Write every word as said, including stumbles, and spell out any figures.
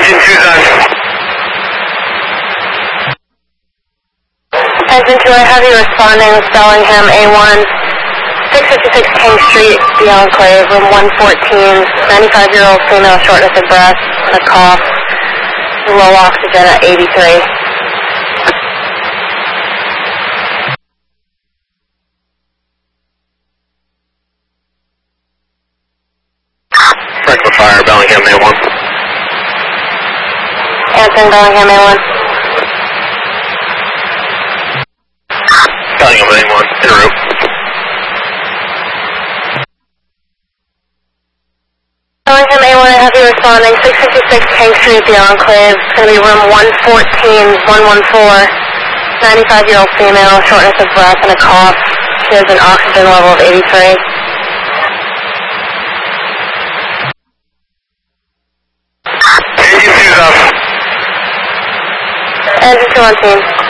Engine two's on. Engine two, I have you responding with Bellingham A one, six fifty-six King Street, the Enclave, room one fourteen, ninety-five-year-old female, shortness of breath, a cough, low oxygen at eighty-three. Franklin Fire, Bellingham A one. Answering Bellingham A one. Bellingham A one, en route. Bellingham A one, I have you responding, six fifty-six King Street, the Enclave. It's going to be room one fourteen, one one four, ninety-five-year-old female, shortness of breath and a cough. She has an oxygen level of eighty-three. Engine two's off. Engine two on team.